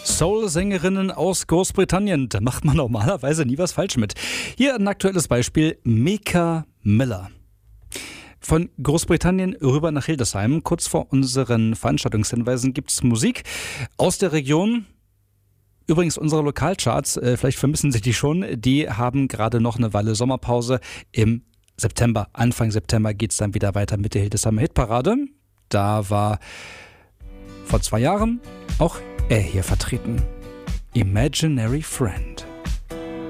Soul-Sängerinnen aus Großbritannien. Da macht man normalerweise nie was falsch mit. Hier ein aktuelles Beispiel: Meka Miller. Von Großbritannien rüber nach Hildesheim. Kurz vor unseren Veranstaltungshinweisen gibt es Musik aus der Region. Übrigens unsere Lokalcharts, vielleicht vermissen Sie die schon, die haben gerade noch eine Weile Sommerpause. Im September, Anfang September geht es dann wieder weiter mit der Hildesheimer Hitparade. Da war vor 2 Jahren auch er hier vertreten. Imaginary Friend.